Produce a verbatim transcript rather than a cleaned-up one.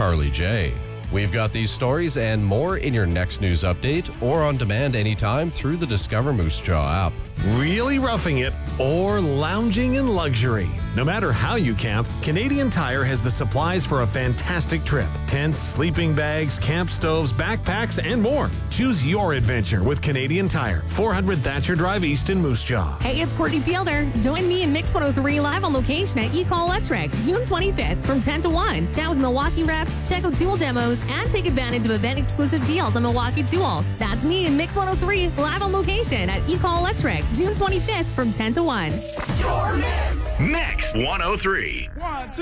Carly J. We've got these stories and more in your next news update or on demand anytime through the Discover Moose Jaw app. Really roughing it or lounging in luxury. No matter how you camp, Canadian Tire has the supplies for a fantastic trip. Tents, sleeping bags, camp stoves, backpacks, and more. Choose your adventure with Canadian Tire. four hundred Thatcher Drive East in Moose Jaw. Hey, it's Courtney Fielder. Join me in Mix one oh three live on location at Ecol Electric, June twenty-fifth from ten to one. Chat with Milwaukee reps, check out tool demos, and take advantage of event-exclusive deals on Milwaukee tools. That's me in Mix one oh three live on location at Ecol Electric, June twenty-fifth from ten to one. Your Mix! Mix one oh three. One, two.